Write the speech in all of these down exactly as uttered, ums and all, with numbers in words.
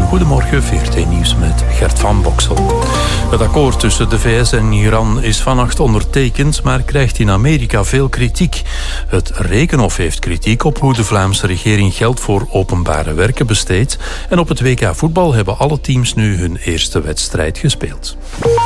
Goedemorgen, V R T Nieuws met Gert van Boksel. Het akkoord tussen de V S en Iran is vannacht ondertekend, maar krijgt in Amerika veel kritiek. Het Rekenhof heeft kritiek op hoe de Vlaamse regering geld voor openbare werken besteedt. En op het W K voetbal hebben alle teams nu hun eerste wedstrijd gespeeld.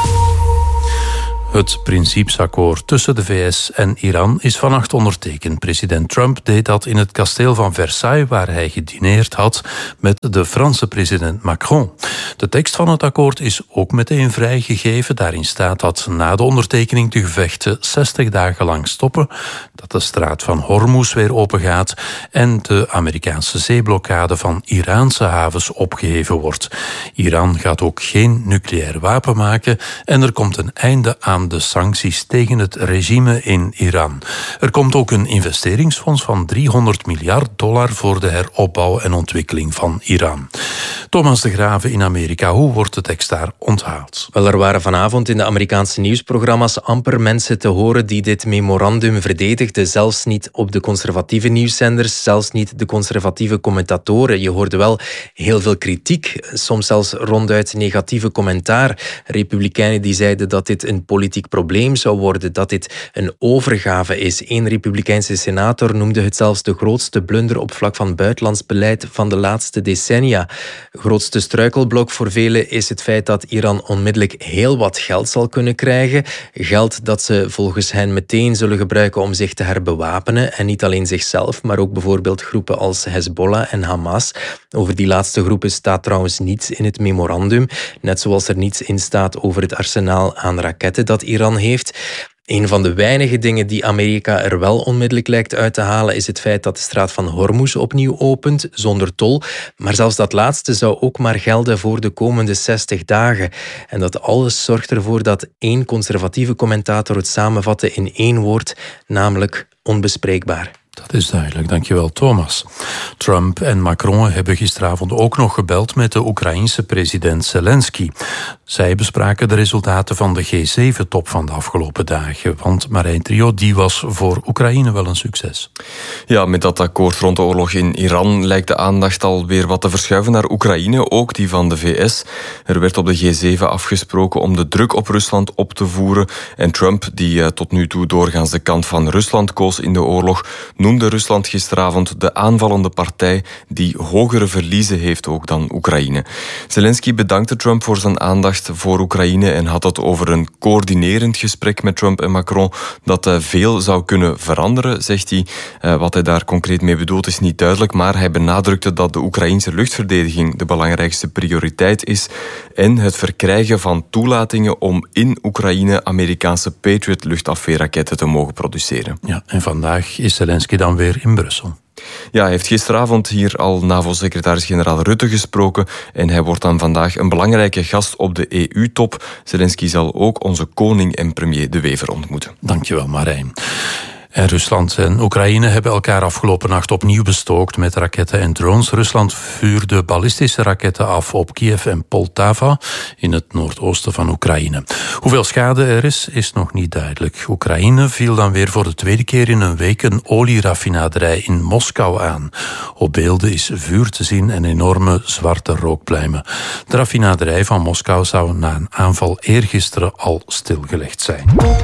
Het principesakkoord tussen de V S en Iran is vannacht ondertekend. President Trump deed dat in het kasteel van Versailles, waar hij gedineerd had met de Franse president Macron. De tekst van het akkoord is ook meteen vrijgegeven. Daarin staat dat na de ondertekening de gevechten zestig dagen lang stoppen, dat de straat van Hormuz weer opengaat en de Amerikaanse zeeblokkade van Iraanse havens opgeheven wordt. Iran gaat ook geen nucleair wapen maken en er komt een einde aan de sancties tegen het regime in Iran. Er komt ook een investeringsfonds van driehonderd miljard dollar voor de heropbouw en ontwikkeling van Iran. Thomas de Graven in Amerika, hoe wordt de tekst daar onthaald? Wel, er waren vanavond in de Amerikaanse nieuwsprogramma's amper mensen te horen die dit memorandum verdedigden. Zelfs niet op de conservatieve nieuwszenders, zelfs niet de conservatieve commentatoren. Je hoorde wel heel veel kritiek, soms zelfs ronduit negatieve commentaar. Republikeinen die zeiden dat dit een politiek probleem zou worden, dat dit een overgave is. Eén republikeinse senator noemde het zelfs de grootste blunder op vlak van buitenlands beleid van de laatste decennia. Grootste struikelblok voor velen is het feit dat Iran onmiddellijk heel wat geld zal kunnen krijgen. Geld dat ze volgens hen meteen zullen gebruiken om zich te herbewapenen. En niet alleen zichzelf, maar ook bijvoorbeeld groepen als Hezbollah en Hamas. Over die laatste groepen staat trouwens niets in het memorandum. Net zoals er niets in staat over het arsenaal aan raketten dat Iran heeft. Een van de weinige dingen die Amerika er wel onmiddellijk lijkt uit te halen is het feit dat de straat van Hormuz opnieuw opent, zonder tol. Maar zelfs dat laatste zou ook maar gelden voor de komende zestig dagen. En dat alles zorgt ervoor dat één conservatieve commentator het samenvatte in één woord, namelijk onbespreekbaar. Dat is duidelijk, dankjewel Thomas. Trump en Macron hebben gisteravond ook nog gebeld met de Oekraïense president Zelensky. Zij bespraken de resultaten van de G zeven top van de afgelopen dagen. Want Marijn Trio, die was voor Oekraïne wel een succes. Ja, met dat akkoord rond de oorlog in Iran lijkt de aandacht alweer wat te verschuiven naar Oekraïne, ook die van de V S. Er werd op de G zeven afgesproken om de druk op Rusland op te voeren. En Trump, die tot nu toe doorgaans de kant van Rusland koos in de oorlog, noemde Rusland gisteravond de aanvallende partij die hogere verliezen heeft ook dan Oekraïne. Zelensky bedankte Trump voor zijn aandacht voor Oekraïne en had het over een coördinerend gesprek met Trump en Macron dat uh, veel zou kunnen veranderen, zegt hij. Uh, wat hij daar concreet mee bedoelt is niet duidelijk, maar hij benadrukte dat de Oekraïnse luchtverdediging de belangrijkste prioriteit is en het verkrijgen van toelatingen om in Oekraïne Amerikaanse Patriot luchtafweerraketten te mogen produceren. Ja, en vandaag is Zelensky dan weer in Brussel. Ja, hij heeft gisteravond hier al NAVO-secretaris-generaal Rutte gesproken en hij wordt dan vandaag een belangrijke gast op de E U-top. Zelensky zal ook onze koning en premier De Wever ontmoeten. Dankjewel, Marijn. En Rusland en Oekraïne hebben elkaar afgelopen nacht opnieuw bestookt met raketten en drones. Rusland vuurde ballistische raketten af op Kiev en Poltava in het noordoosten van Oekraïne. Hoeveel schade er is, is nog niet duidelijk. Oekraïne viel dan weer voor de tweede keer in een week een olieraffinaderij in Moskou aan. Op beelden is vuur te zien en enorme zwarte rookpluimen. De raffinaderij van Moskou zou na een aanval eergisteren al stilgelegd zijn.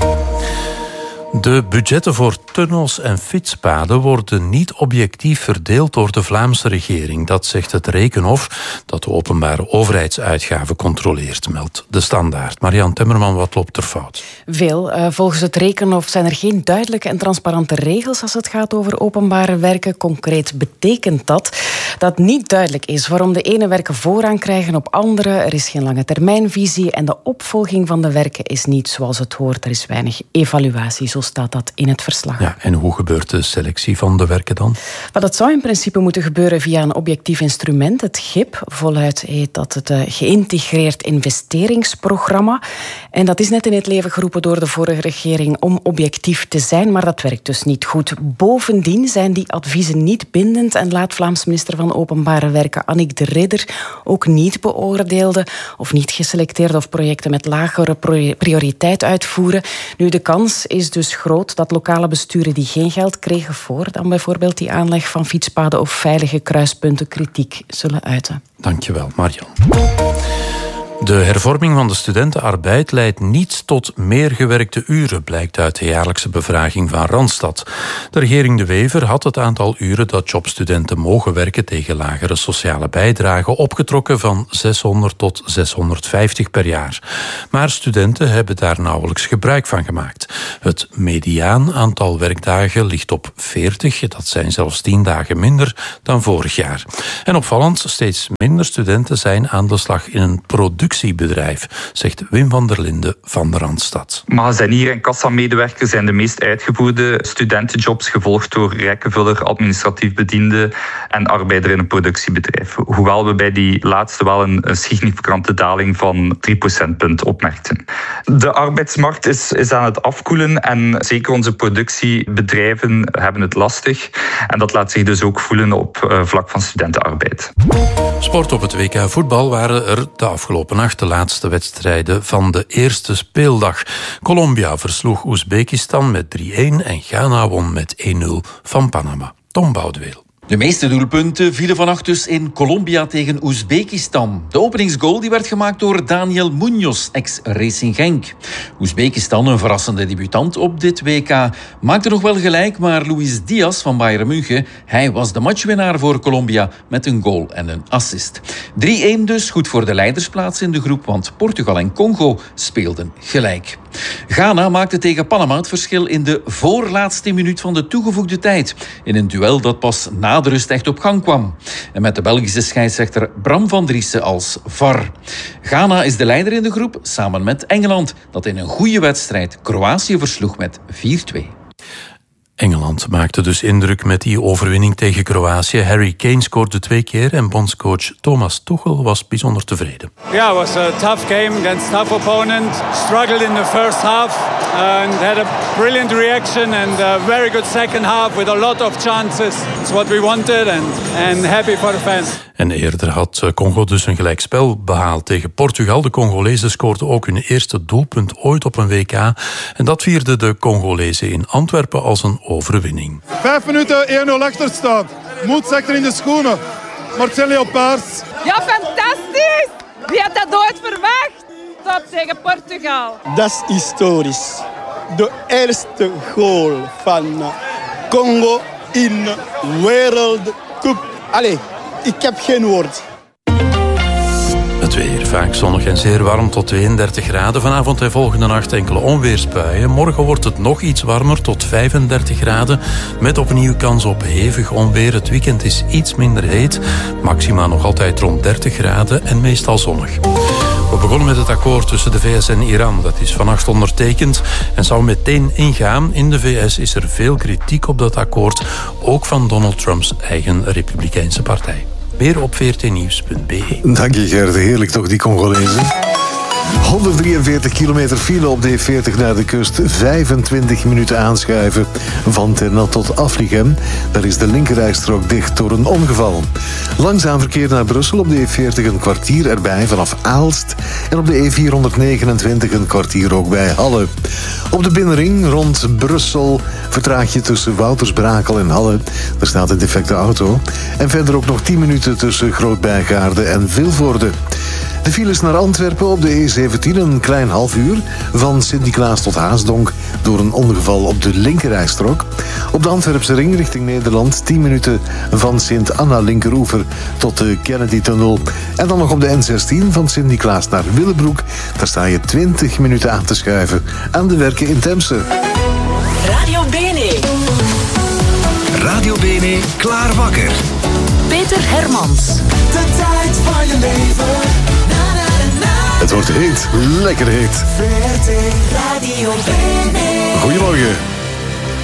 De budgetten voor tunnels en fietspaden worden niet objectief verdeeld door de Vlaamse regering. Dat zegt het Rekenhof, dat de openbare overheidsuitgaven controleert, meldt De Standaard. Marianne Temmerman, wat loopt er fout? Veel. Uh, volgens het Rekenhof zijn er geen duidelijke en transparante regels als het gaat over openbare werken. Concreet betekent dat dat niet duidelijk is waarom de ene werken voorrang krijgen op andere. Er is geen lange termijnvisie en de opvolging van de werken is niet zoals het hoort. Er is weinig evaluatie, zo staat dat in het verslag. Ja, en hoe gebeurt de selectie van de werken dan? Maar dat zou in principe moeten gebeuren via een objectief instrument, het G I P. Voluit heet dat het geïntegreerd investeringsprogramma. En dat is net in het leven geroepen door de vorige regering om objectief te zijn, maar dat werkt dus niet goed. Bovendien zijn die adviezen niet bindend en laat Vlaams minister minister van Openbare Werken Annick de Ridder ook niet beoordeelde of niet geselecteerde of projecten met lagere prioriteit uitvoeren. Nu, de kans is dus groot dat lokale besturen die geen geld kregen voor dan bijvoorbeeld die aanleg van fietspaden of veilige kruispunten kritiek zullen uiten. Dankjewel, Marian. De hervorming van de studentenarbeid leidt niet tot meer gewerkte uren, blijkt uit de jaarlijkse bevraging van Randstad. De regering De Wever had het aantal uren dat jobstudenten mogen werken tegen lagere sociale bijdragen opgetrokken van zeshonderd tot zeshonderdvijftig per jaar. Maar studenten hebben daar nauwelijks gebruik van gemaakt. Het mediaan aantal werkdagen ligt op veertig, dat zijn zelfs tien dagen minder dan vorig jaar. En opvallend, steeds minder studenten zijn aan de slag in een productiebedrijf, zegt Wim van der Linden van de Randstad. Magazinier en kassamedewerker zijn de meest uitgevoerde studentenjobs, gevolgd door rekkenvuller, administratief bediende en arbeider in een productiebedrijf. Hoewel we bij die laatste wel een significante daling van drie procentpunten opmerkten. De arbeidsmarkt is, is aan het afkoelen en zeker onze productiebedrijven hebben het lastig. En dat laat zich dus ook voelen op uh, vlak van studentenarbeid. Sport op het W K voetbal waren er de afgelopen nacht de laatste wedstrijden van de eerste speeldag. Colombia versloeg Oezbekistan met drie-een en Ghana won met één-nul van Panama. Tom Boudeweel. De meeste doelpunten vielen vannacht dus in Colombia tegen Oezbekistan. De openingsgoal die werd gemaakt door Daniel Munoz, ex-Racing Genk. Oezbekistan, een verrassende debutant op dit W K, maakte nog wel gelijk, maar Luis Diaz van Bayern München, hij was de matchwinnaar voor Colombia met een goal en een assist. drie-een dus, goed voor de leidersplaats in de groep, want Portugal en Congo speelden gelijk. Ghana maakte tegen Panama het verschil in de voorlaatste minuut van de toegevoegde tijd, in een duel dat pas na de rust echt op gang kwam. En met de Belgische scheidsrechter Bram van Driessen als V A R. Ghana is de leider in de groep, samen met Engeland, dat in een goede wedstrijd Kroatië versloeg met vier-twee. Engeland maakte dus indruk met die overwinning tegen Kroatië. Harry Kane scoorde twee keer en bondscoach Thomas Tuchel was bijzonder tevreden. Yeah, it was a tough game against a tough opponent. Struggled in the first half and had a brilliant reaction and a very good second half with a lot of chances. It's what we wanted and, and happy for the fans. En eerder had Congo dus een gelijkspel behaald tegen Portugal. De Congolezen scoorden ook hun eerste doelpunt ooit op een W K. En dat vierden de Congolezen in Antwerpen als een overwinning. Vijf minuten één-nul achterstand. Moed zakt er in de schoenen. Marcel Leopards. Ja, fantastisch! Wie had dat ooit verwacht? Top tegen Portugal. Dat is historisch. De eerste goal van Congo in World Cup. Allee, ik heb geen woord. Het weer, vaak zonnig en zeer warm tot tweeëndertig graden. Vanavond en volgende nacht enkele onweersbuien. Morgen wordt het nog iets warmer tot vijfendertig graden. Met opnieuw kans op hevig onweer. Het weekend is iets minder heet. Maxima nog altijd rond dertig graden en meestal zonnig. We begonnen met het akkoord tussen de V S en Iran. Dat is vannacht ondertekend en zou meteen ingaan. In de V S is er veel kritiek op dat akkoord. Ook van Donald Trumps eigen Republikeinse partij. Meer op v r t nieuws punt b e. Dank je, Gert. Heerlijk toch, die Congolezen. honderddrieënveertig kilometer file op de E veertig naar de kust. vijfentwintig minuten aanschuiven van Ternat tot Aflichem. Daar is de linkerrijstrook dicht door een ongeval. Langzaam verkeer naar Brussel op de E veertig een kwartier erbij vanaf Aalst. En op de E vierhonderdnegenentwintig een kwartier ook bij Halle. Op de binnenring rond Brussel vertraag je tussen Woutersbrakel en Halle. Daar staat een defecte auto. En verder ook nog tien minuten tussen Groot-Bijgaarde en Vilvoorde. De files naar Antwerpen op de E zeventien een klein half uur. Van Sint-Niklaas tot Haasdonk door een ongeval op de linkerrijstrook. Op de Antwerpse ring richting Nederland tien minuten van Sint-Anna linkeroever tot de Kennedy-tunnel. En dan nog op de N zestien van Sint-Niklaas naar Willebroek. Daar sta je twintig minuten aan te schuiven aan de werken in Temse. Radio Bene. Radio Bene, klaar wakker. Peter Hermans. De tijd van je leven. Het wordt heet, lekker heet. V R T Radio Bene. Goedemorgen.